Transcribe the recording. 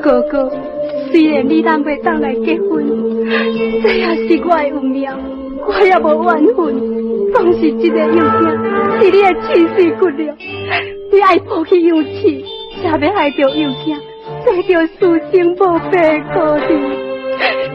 哥哥，虽然你咱袂当来结婚，这也是我的运命，我也无怨恨。总是这个幼囝是你的亲生骨肉，你爱抱去幼稚，才要害着幼囝，做着私生无白的苦力。